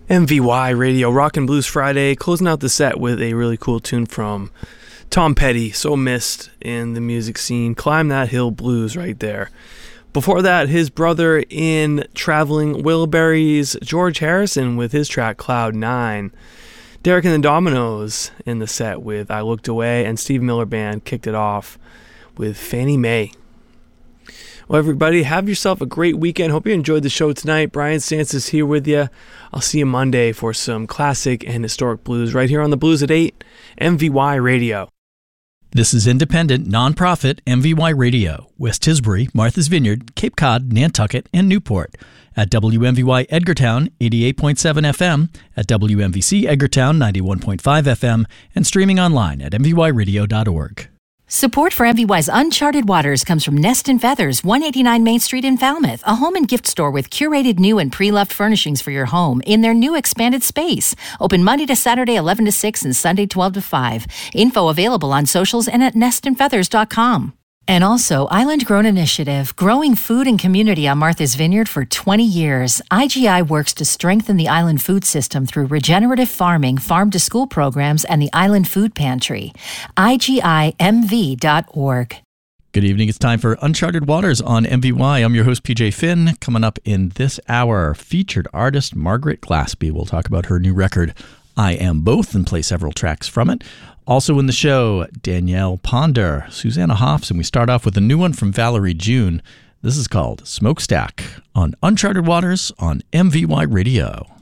MVY Radio, Rockin' Blues Friday, closing out the set with a really cool tune from Tom Petty, so missed in the music scene. Climb That Hill Blues right there. Before that, his brother in Traveling Wilburys, George Harrison, with his track Cloud 9. Derek and the Dominoes in the set with I Looked Away, and Steve Miller Band kicked it off with Fannie Mae. Well, everybody, have yourself a great weekend. Hope you enjoyed the show tonight. Brian Stantz is here with you. I'll see you Monday for some classic and historic blues right here on the Blues at 8, MVY Radio. This is independent, nonprofit MVY Radio, West Tisbury, Martha's Vineyard, Cape Cod, Nantucket, and Newport. At WMVY Edgartown, 88.7 FM, at WMVC Edgartown, 91.5 FM, and streaming online at mvyradio.org. Support for MVY's Uncharted Waters comes from Nest and Feathers, 189 Main Street in Falmouth, a home and gift store with curated new and pre-loved furnishings for your home in their new expanded space. Open Monday to Saturday, 11 to 6, and Sunday, 12 to 5. Info available on socials and at nestandfeathers.com. And also, Island Grown Initiative, growing food and community on Martha's Vineyard for 20 years. IGI works to strengthen the island food system through regenerative farming, farm-to-school programs, and the Island Food Pantry. IGIMV.org. Good evening. It's time for Uncharted Waters on MVY. I'm your host, PJ Finn. Coming up in this hour, featured artist Margaret Glaspie. We'll talk about her new record, I Am Both, and play several tracks from it. Also in the show, Danielle Ponder, Susanna Hoffs, and we start off with a new one from Valerie June. This is called Smokestack on Uncharted Waters on MVY Radio.